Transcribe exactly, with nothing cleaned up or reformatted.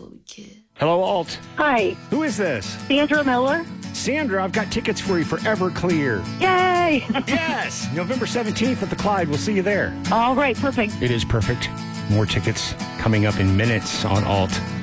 Hello, Alt. Hi, Who is this? Sandra Miller. Sandra, I've got tickets for you for Everclear. Yay! Yes! November seventeenth at the Clyde. We'll see you there. All right, perfect. It is perfect. More tickets coming up in minutes on Alt.